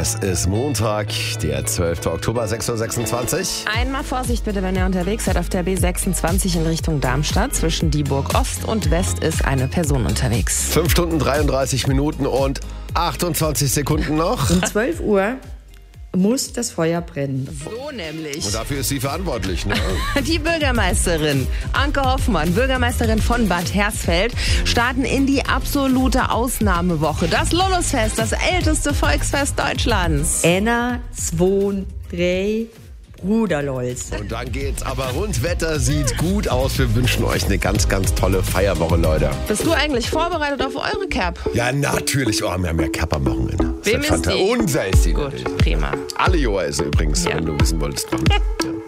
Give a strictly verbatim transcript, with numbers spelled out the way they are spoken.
Es ist Montag, der zwölfte Oktober, sechs Uhr sechsundzwanzig. Einmal Vorsicht bitte, wenn ihr unterwegs seid auf der B sechsundzwanzig in Richtung Darmstadt. Zwischen Dieburg Ost und West ist eine Person unterwegs. fünf Stunden dreiunddreißig Minuten und achtundzwanzig Sekunden noch. Um zwölf Uhr muss das Feuer brennen. So nämlich. Und dafür ist sie verantwortlich, ne? Die Bürgermeisterin Anke Hoffmann, Bürgermeisterin von Bad Hersfeld, starten in die absolute Ausnahmewoche. Das Lullusfest, das älteste Volksfest Deutschlands. Enna, zwei, drei, Bruderlols. Und dann geht's aber rund. Wetter sieht gut aus. Wir wünschen euch eine ganz, ganz tolle Feierwoche, Leute. Bist du eigentlich vorbereitet auf eure Cap? Ja, natürlich. Oh, wir haben ja Cap am Wochenende. Wem ist die? Unser ist die. Gut, prima. Alle Joa ist sie übrigens, Ja. wenn du wissen wolltest.